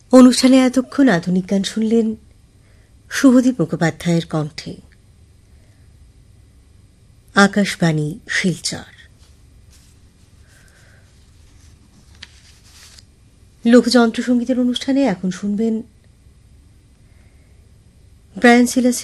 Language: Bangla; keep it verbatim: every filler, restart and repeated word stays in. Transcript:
অনুষ্ঠানে এতক্ষণ আধুনিক গান শুনলেন শুভদীপ মুখোপাধ্যায়ের কণ্ঠে। আকাশবাণী শিলচর। লোকযন্ত্র সঙ্গীতের অনুষ্ঠানে এখন শুনবেন ব্রায়ান সিলাসের